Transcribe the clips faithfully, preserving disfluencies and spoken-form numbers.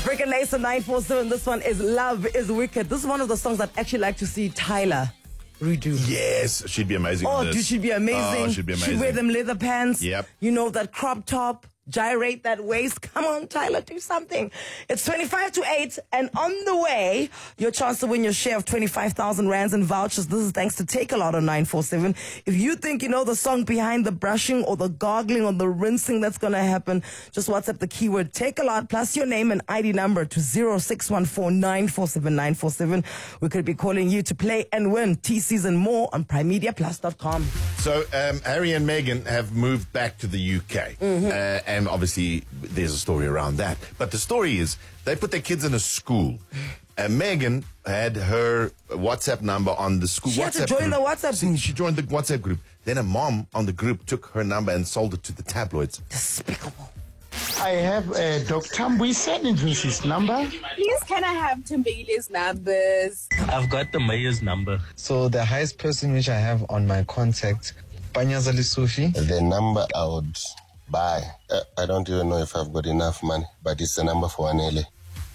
Brick and Lace nine four seven. This one is Love is Wicked. This is one of the songs I'd actually like to see Tyler redo. Yes, she'd be amazing. Oh, with this. dude, she'd be amazing. Oh, she'd be amazing. She'd wear them leather pants. Yep. You know, that crop top. Gyrate that waist. Come on, Tyler, do something. It's twenty-five to eight, and on the way, your chance to win your share of twenty-five thousand rands in vouchers. This is thanks to Take A Lot on nine four seven. If you think you know the song behind the brushing or the gargling or the rinsing that's going to happen, just WhatsApp the keyword Take A Lot plus your name and I D number to zero six one four nine four seven nine four seven. We could be calling you to play and win T Cs and more on prime media plus dot com. So, um, Harry and Meghan have moved back to the U K. Mm-hmm. Uh, and obviously, there's a story around that. But the story is, they put their kids in a school. And Meghan had her WhatsApp number on the school she WhatsApp had to join group. the WhatsApp See, group. she joined the WhatsApp group. Then a mom on the group took her number and sold it to the tabloids. Despicable. I have uh, Doctor Mbuyiseni Ndlisi's number. Please, can I have Tumbili's numbers? I've got the mayor's number. So the highest person which I have on my contact, Panyaza Lissoufy. The number I would buy, uh, I don't even know if I've got enough money, but it's the number for Anele.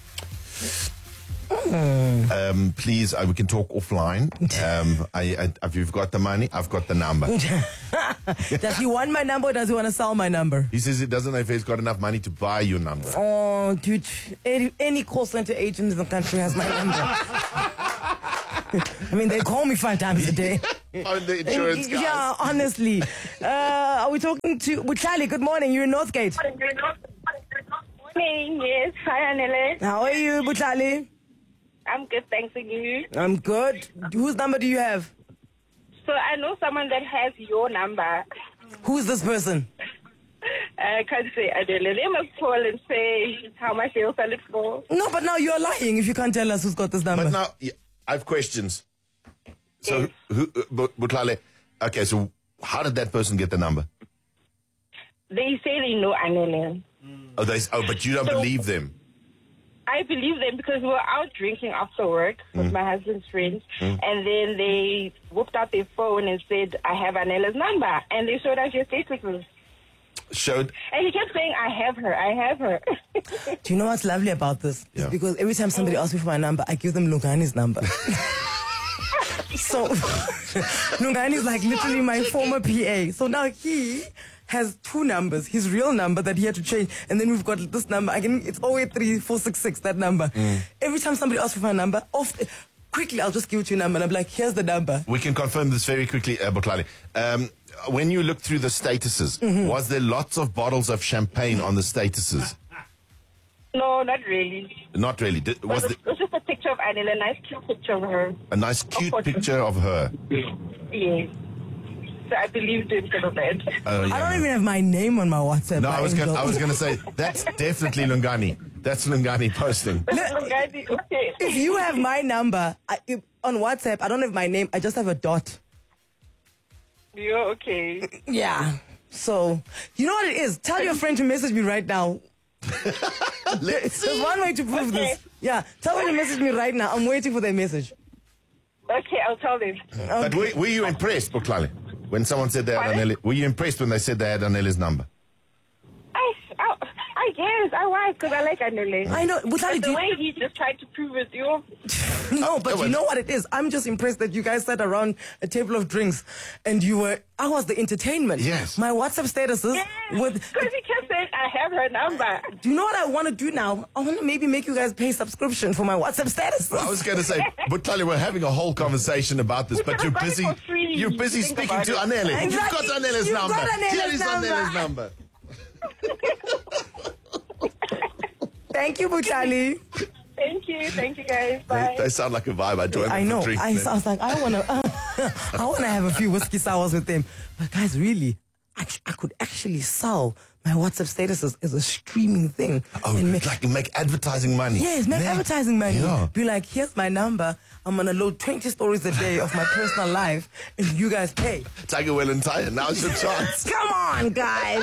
Mm. Um, please, uh, we can talk offline. Um, I, I, if you've got the money, I've got the number. Does he want my number or does he want to sell my number? He says he doesn't know if he's got enough money to buy your number. Oh, dude, any, any call center agent in the country has my number. I mean, they call me five times a day. On the insurance guys. Yeah, honestly. Uh, are we talking to Butlali? Good morning. You're in Northgate. Morning, yes. Hi, Anele. How are you, Butlali? I'm good, thanks, and you? I'm good. Whose number do you have? So I know someone that has your number. Who's this person? I can't say Adele. They must call and say how much they'll sell it for. No, but now you're lying if you can't tell us who's got this number. But now, yeah, I have questions. So, Yes. who, uh, Butlale, okay, so how did that person get the number? They say they know Anele. Oh, they, oh but you don't So- believe them? I believe them because we were out drinking after work with Mm. my husband's friends, and then they whipped out their phone and said, I have Anela's number, and they showed us your statuses. Showed? And he kept saying, I have her, I have her. Do you know what's lovely about this? It's Yeah. because every time somebody asks me for my number, I give them Lungani's number. So, Lungani is like literally my former P A. So now he has two numbers. His real number that he had to change. And then we've got this number. Again, it's oh eight three four six six, that number. Mm. Every time somebody asks for my number, off, quickly I'll just give it your number. And I'm like, here's the number. We can confirm this very quickly, uh, Butlale. Um, when you look through the statuses, Mm-hmm. was there lots of bottles of champagne on the statuses? No, not really. Not really. Did, It was was, there it was just a picture of Anela, a nice cute picture of her. a nice, cute course. picture of her? Yes. So I believed him because of that. Oh, yeah. I don't even have my name on my WhatsApp. No, my I was angel. gonna, I was going to say, that's definitely Lungani. That's Lungani posting. Okay. If you have my number I, if, on WhatsApp, I don't have my name. I just have a dot. You're okay. Yeah. So, you know what it is? Tell your friend to message me right now. Let's There's one way to prove Okay. this. Yeah. Tell them to message me right now. I'm waiting for their message. Okay, I'll tell them. But were, were you impressed, Butlale, when someone said they had Pardon? Anele? Were you impressed when they said they had Anele's number? I, I, I guess I was because I like Anele. I know. But But the way he just tried to prove it, you know. no, but Oh, you know what it is? I'm just impressed that you guys sat around a table of drinks and you were, I was the entertainment. Yes. My WhatsApp statuses Yes, with, because he kept saying, I have her number. do you know what I want to do now? I want to maybe make you guys pay subscription for my WhatsApp statuses. I was going to say, Butlale, we're having a whole conversation about this, We but could you're have done it busy. for free. You're busy Think speaking about to it. Anele. You've Exactly. got Anele's You've number. got Anele's Here is number. Anele's number. Thank you, Butlali. Thank you. Thank you, guys. They, Bye. they sound like a vibe. I joined I them know. for drink. I, I was like, I want to, uh, I want to have a few whiskey sours with them. But guys, really, I, I could actually sell my WhatsApp statuses as a streaming thing. Oh, and make, like make advertising money. yes, make Yeah. advertising money. Yeah. Be like, here's my number. I'm gonna load twenty stories a day of my personal life, and you guys pay. Tiger Well and Tyre, now's your chance. Come on, guys.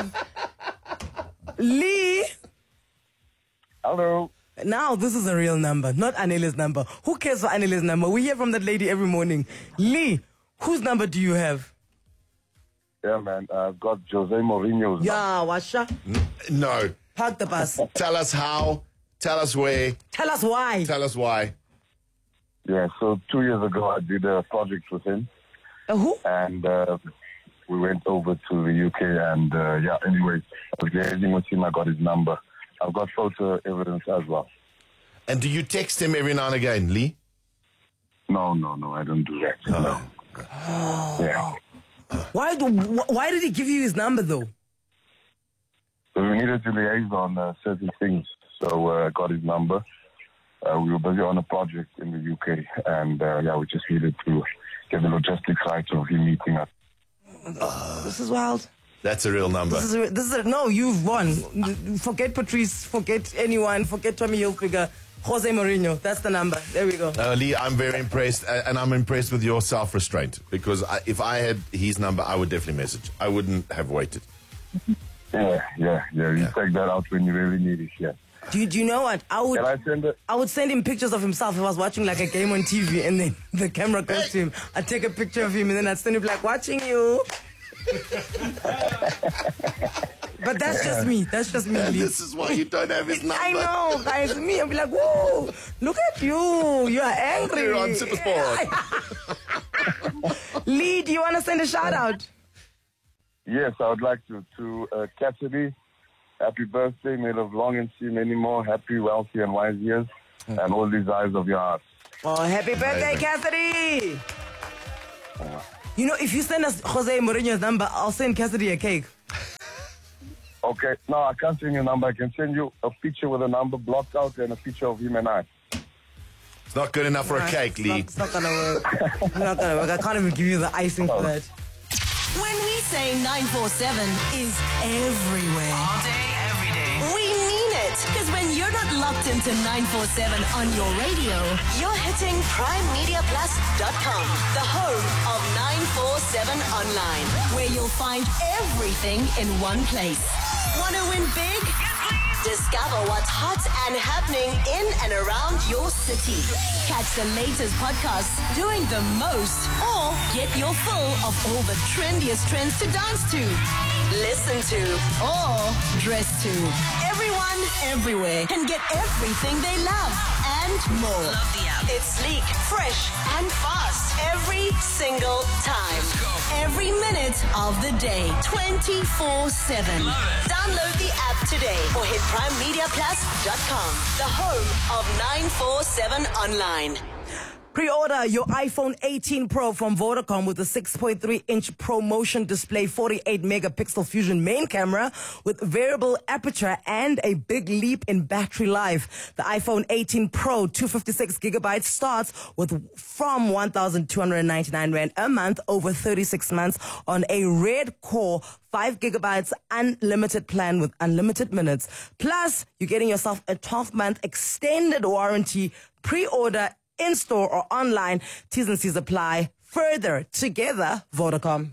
Lee. Hello. Now, this is a real number, not Anele's number. Who cares for Anele's number? We hear from that lady every morning. Lee, whose number do you have? Yeah, man. I've got Jose Mourinho's. Yeah, Washa. No. Park the bus. Tell us how. Tell us where. Tell us why. Tell us why. Yeah, so two years ago I did a project with him. Uh, who? And uh, we went over to the U K and, uh, yeah, anyway, I was liaising with him. I got his number. I've got photo evidence as well. And do you text him every now and again, Lee? No, no, no, I don't do that. Oh. No. Yeah. Why, do, wh- why did he give you his number, though? So we needed to liaise on uh, certain things. So uh, I got his number. Uh, we were busy on a project in the U K. And, uh, yeah, we just needed to get the logistics right of him meeting us. This is wild. That's a real number. This is a, this is a, no, you've won. Forget Patrice, forget anyone, forget Tommy Hilfiger. Jose Mourinho, that's the number. There we go. Uh, Lee, I'm very impressed, uh, and I'm impressed with your self-restraint, because I, if I had his number, I would definitely message. I wouldn't have waited. Yeah, yeah, yeah. You Yeah. take that out when you really need it, yeah. Do you, do you know what? I would Can I send it? I would send him pictures of himself if I was watching like a game on T V and then the camera goes to him. I'd take a picture of him and then I'd send him like, watching you. But that's just me. That's just me. Lee. This is why you don't have his number. I know, guys. Me, I'll be like, whoa, look at you. You are angry. You're on Supersport. Lee, do you want to send a shout out? Yes, I would like to. To uh, Cassidy, happy birthday. May live long and see many more happy, wealthy, and wise years, and all desires of your heart. Oh, happy birthday, Amazing. Cassidy. You know, if you send us Jose Mourinho's number, I'll send Cassidy a cake. Okay, no, I can't send you a number. I can send you a picture with a number blocked out and a picture of him and I. It's not good enough for a cake, It's not, Lee. it's not gonna work. It's not gonna work. I can't even give you the icing for that. When we say nine four seven is everywhere. All day, every day. We mean it. Because when you're not locked into nine four seven on your radio, you're hitting prime media plus dot com, the home of nine four seven Online, where you'll find everything in one place. Want to win big? Discover what's hot and happening in and around your city. Catch the latest podcasts doing the most, or get your fill of all the trendiest trends to dance to, listen to, or dress to. Everyone, everywhere can get everything they love and more. Love the app. It's sleek, fresh, and fast every single time. Every minute of the day, twenty-four seven. Download the app today or hit prime media plus dot com, the home of nine four seven Online. Pre-order your iPhone eighteen Pro from Vodacom with a six point three inch ProMotion display, forty-eight megapixel Fusion main camera with variable aperture and a big leap in battery life. The iPhone eighteen Pro two hundred fifty-six gigabytes starts with from one thousand two hundred ninety-nine rand a month over thirty-six months on a Red Core five gigabytes unlimited plan with unlimited minutes. Plus, you're getting yourself a twelve month extended warranty. Pre-order in-store or online. T's and C's apply. Further, together, Vodacom.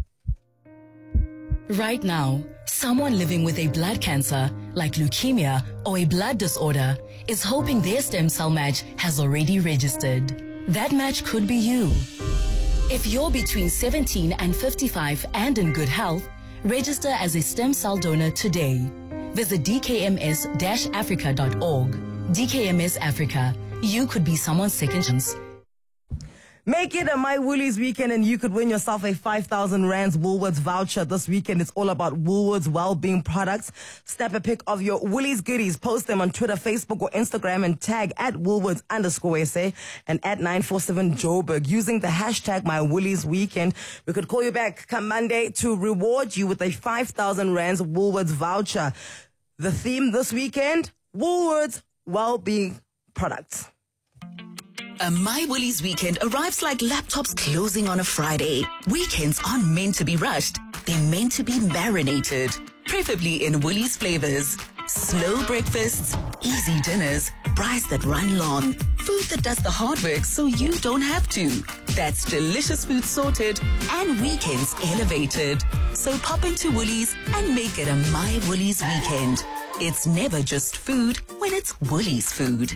Right now, someone living with a blood cancer, like leukemia or a blood disorder, is hoping their stem cell match has already registered. That match could be you. If you're between seventeen and fifty-five and in good health, register as a stem cell donor today. Visit d k m s dash africa dot org. D K M S Africa. You could be someone's second chance. Make it a My Woolies weekend and you could win yourself a five thousand rands Woolworths voucher. This weekend it's all about Woolworths well-being products. Snap a pic of your Woolies goodies, post them on Twitter, Facebook or Instagram and tag at Woolworths underscore S A and at nine four seven Joburg using the hashtag My Woolies weekend. We could call you back come Monday to reward you with a five thousand rands Woolworths voucher. The theme this weekend, Woolworths well-being products. A My Woolies weekend arrives like laptops closing on a Friday. Weekends aren't meant to be rushed. They're meant to be marinated, preferably in Woolies flavors. Slow breakfasts, easy dinners, fries that run long, food that does the hard work so you don't have to. That's delicious food sorted and weekends elevated. So pop into Woolies and make it a My Woolies weekend. It's never just food when it's Woolies food.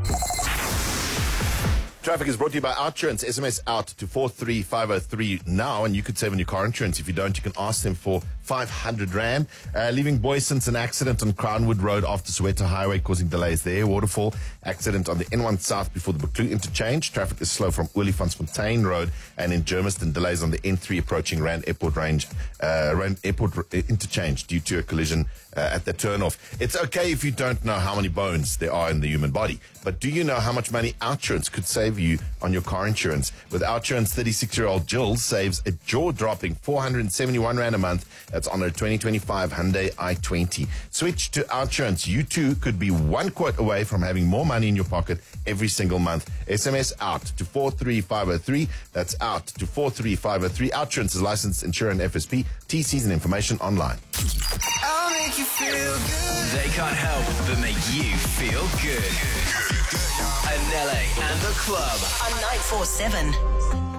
Traffic is brought to you by Outsurance. S M S out to four three five oh three now, and you could save on your car insurance. If you don't, you can ask them for five hundred rand. Uh, leaving Boyson's an accident on Crownwood Road off the Soweto Highway causing delays there. Waterfall accident on the N one South before the Buccleuch interchange. Traffic is slow from Olifantsfontein Road, and in Germiston delays on the N three approaching Rand Airport Range, uh, Rand Airport r- interchange due to a collision uh, at the turnoff. It's okay if you don't know how many bones there are in the human body, but do you know how much money Outsurance could save you on your car insurance? With Outsurance, thirty-six-year-old Jill saves a jaw-dropping four hundred seventy-one rand a month. That's on her twenty twenty-five Hyundai i twenty. Switch to Outsurance. You too could be one quote away from having more money in your pocket every single month. S M S out to four three five oh three. That's out to four three five oh three. Outsurance is licensed, insurer, and F S P. T Cs and information online. I'll make you feel good. They can't help but make you feel good. Anele and the Club on nine four seven.